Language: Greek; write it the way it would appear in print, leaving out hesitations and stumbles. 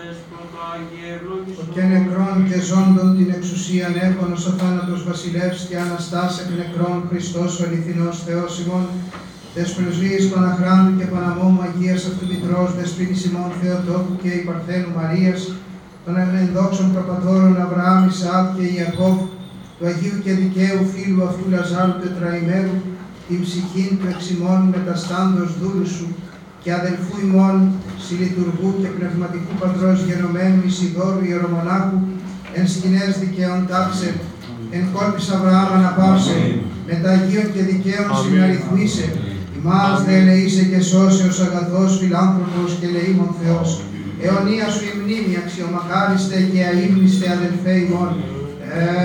Και νεκρών και ζώντων την εξουσίαν έχων ως ο θάνατος βασιλεύς και αναστάς εκ νεκρών Χριστός ο αληθινός Θεός ημών, τες πρεσβείες Παναχράντου και Παναμόμου Αγίας Αυτομητρός, δεσπίνης ημών Θεοτόκου και η Παρθένου Μαρίας, των ενδόξων προπατώρων Αβραάμ, Ισαάκ και Ιακώβ, του Αγίου και δικαίου φίλου αυτού Λαζάρου τετραημέρου, την ψυχήν του εξημών μεταστάντος δούλου σου, και αδελφού ημών, συλλειτουργού και πνευματικού πατρός γενομένου Ισιδόρου Ιερομονάχου, εν σκηνές δικαίων τάψε, εν κόλπης Αβραάμ αναπαύσε, μετ' Αγίων και δικαίων συναριθμίσε, ημάς δε ελεήσε και σώσε ως αγαθός φιλάνθρωπος και ελεήμων Θεός. Αιωνία σου η μνήμη, αξιομακάριστε και αείμνηστε αδελφέ ημών.